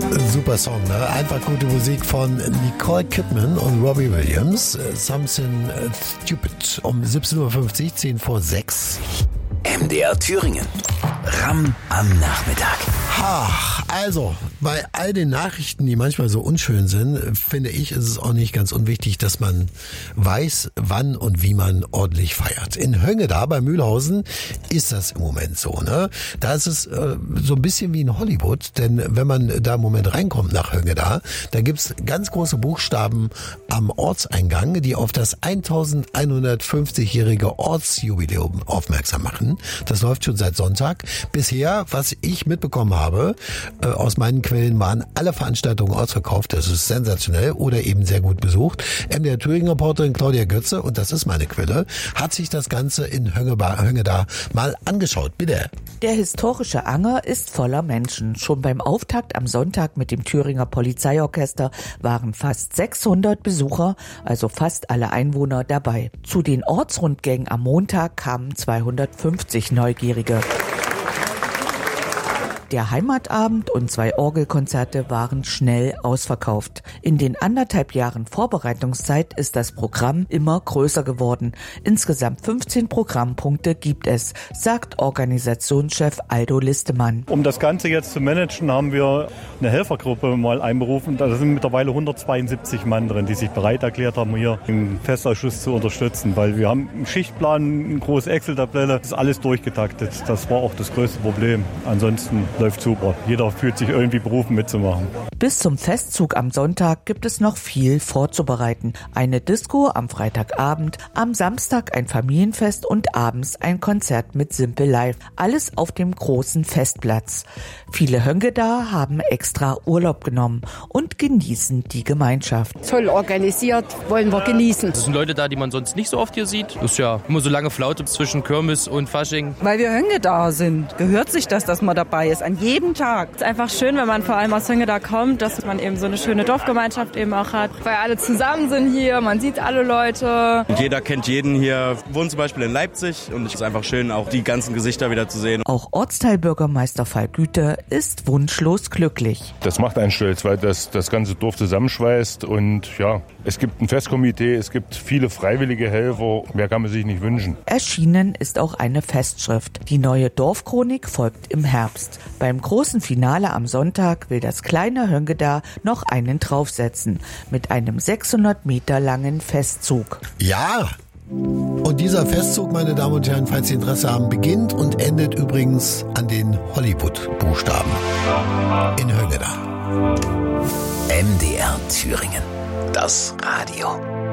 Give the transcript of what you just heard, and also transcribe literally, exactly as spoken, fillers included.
Super Song, ne? Einfach gute Musik von Nicole Kidman und Robbie Williams. Something Stupid um siebzehn Uhr fünfzig, zehn vor sechs. M D R Thüringen. Ram am Nachmittag. Ach, also, bei all den Nachrichten, die manchmal so unschön sind, finde ich, ist es auch nicht ganz unwichtig, dass man weiß, wann und wie man ordentlich feiert. In Höngeda bei Mühlhausen ist das im Moment so, ne? Da ist es äh, so ein bisschen wie in Hollywood, denn wenn man da im Moment reinkommt nach Höngeda, da gibt's ganz große Buchstaben am Ortseingang, die auf das elfhundertfünfzigjährige Ortsjubiläum aufmerksam machen. Das läuft schon seit Sonntag. Bisher, was ich mitbekommen habe, äh, aus meinen Quellen waren alle Veranstaltungen ausverkauft. Das ist sensationell oder eben sehr gut besucht. M D R Thüringen-Reporterin Claudia Götze, und das ist meine Quelle, hat sich das Ganze in Höngeda, Höngeda mal angeschaut. Bitte. Der historische Anger ist voller Menschen. Schon beim Auftakt am Sonntag mit dem Thüringer Polizeiorchester waren fast sechshundert Besucher, also fast alle Einwohner, dabei. Zu den Ortsrundgängen am Montag kamen zweihundertfünfzig Neugierige. Der Heimatabend und zwei Orgelkonzerte waren schnell ausverkauft. In den anderthalb Jahren Vorbereitungszeit ist das Programm immer größer geworden. Insgesamt fünfzehn Programmpunkte gibt es, sagt Organisationschef Aldo Listemann. Um das Ganze jetzt zu managen, haben wir eine Helfergruppe mal einberufen. Da sind mittlerweile hundertzweiundsiebzig Mann drin, die sich bereit erklärt haben, hier im Festausschuss zu unterstützen. Weil wir haben einen Schichtplan, eine große Excel-Tabelle, das ist alles durchgetaktet. Das war auch das größte Problem. Ansonsten läuft super. Jeder fühlt sich irgendwie berufen mitzumachen. Bis zum Festzug am Sonntag gibt es noch viel vorzubereiten. Eine Disco am Freitagabend, am Samstag ein Familienfest und abends ein Konzert mit Simple Live. Alles auf dem großen Festplatz. Viele Höngeda haben extra Urlaub genommen und genießen die Gemeinschaft. Toll organisiert, wollen wir genießen. Das sind Leute da, die man sonst nicht so oft hier sieht. Das ist ja immer so lange Flaute zwischen Kirmes und Fasching. Weil wir Höngeda sind, gehört sich das, dass man dabei ist. An jedem Tag. Es ist einfach schön, wenn man vor allem aus Höngeda kommt, dass man eben so eine schöne Dorfgemeinschaft eben auch hat. Weil alle zusammen sind hier, man sieht alle Leute. Und jeder kennt jeden hier. Wir wohnen zum Beispiel in Leipzig und es ist einfach schön, auch die ganzen Gesichter wieder zu sehen. Auch Ortsteilbürgermeister Falk Güte ist wunschlos glücklich. Das macht einen stolz, weil das das ganze Dorf zusammenschweißt und ja, es gibt ein Festkomitee, es gibt viele freiwillige Helfer. Mehr kann man sich nicht wünschen. Erschienen ist auch eine Festschrift. Die neue Dorfchronik folgt im Herbst. Beim großen Finale am Sonntag will das kleine Höngeda noch einen draufsetzen. Mit einem sechshundert Meter langen Festzug. Ja, und dieser Festzug, meine Damen und Herren, falls Sie Interesse haben, beginnt und endet übrigens an den Hollywood-Buchstaben in Höngeda. M D R Thüringen. Das Radio.